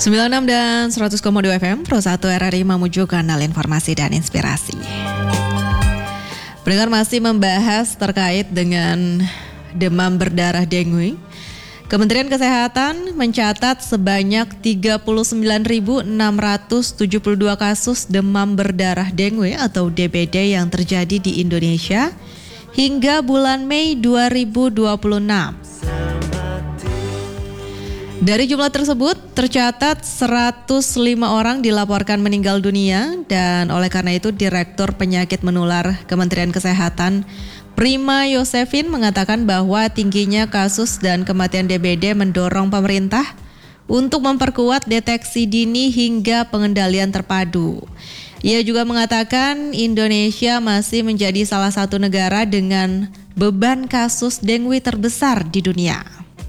96 dan 100,2 FM, Pro 1 RRI Mamuju, kanal informasi dan inspirasi. Pendengar masih membahas terkait dengan demam berdarah dengue. Kementerian Kesehatan mencatat sebanyak 39.672 kasus demam berdarah dengue atau DBD yang terjadi di Indonesia hingga bulan Mei 2026. Dari jumlah tersebut, tercatat 105 orang dilaporkan meninggal dunia dan oleh karena itu Direktur Penyakit Menular Kementerian Kesehatan Prima Yosefin mengatakan bahwa tingginya kasus dan kematian DBD mendorong pemerintah untuk memperkuat deteksi dini hingga pengendalian terpadu. Ia juga mengatakan Indonesia masih menjadi salah satu negara dengan beban kasus dengue terbesar di dunia.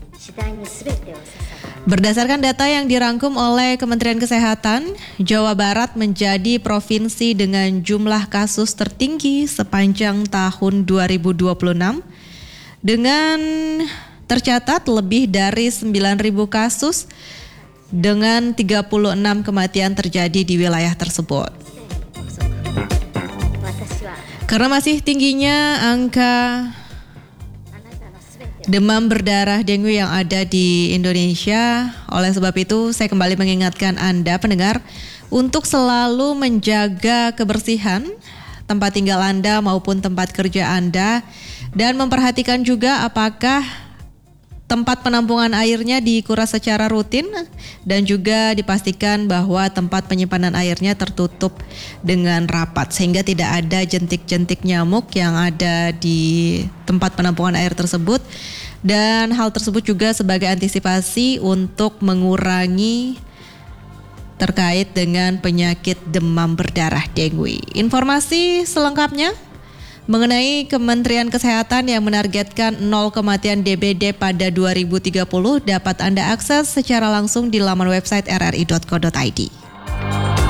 Berdasarkan data yang dirangkum oleh Kementerian Kesehatan, Jawa Barat menjadi provinsi dengan jumlah kasus tertinggi sepanjang tahun 2026 dengan tercatat lebih dari 9.000 kasus dengan 36 kematian terjadi di wilayah tersebut. Karena masih tingginya angka demam berdarah dengue yang ada di Indonesia, oleh sebab itu saya kembali mengingatkan Anda pendengar untuk selalu menjaga kebersihan tempat tinggal Anda maupun tempat kerja Anda dan memperhatikan juga apakah tempat penampungan airnya dikuras secara rutin dan juga dipastikan bahwa tempat penyimpanan airnya tertutup dengan rapat sehingga tidak ada jentik-jentik nyamuk yang ada di tempat penampungan air tersebut, dan hal tersebut juga sebagai antisipasi untuk mengurangi terkait dengan penyakit demam berdarah dengue. Informasi selengkapnya mengenai Kementerian Kesehatan yang menargetkan 0 kematian DBD pada 2030 dapat Anda akses secara langsung di laman website rri.co.id.